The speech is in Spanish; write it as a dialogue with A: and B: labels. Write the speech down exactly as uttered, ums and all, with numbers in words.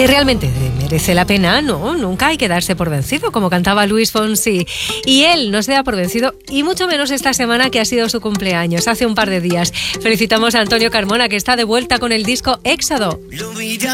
A: Si realmente merece la pena, no, nunca hay que darse por vencido, como cantaba Luis Fonsi. Y él no se da por vencido, y mucho menos esta semana que ha sido su cumpleaños, hace un par de días. Felicitamos a Antonio Carmona, que está de vuelta con el disco Éxodo.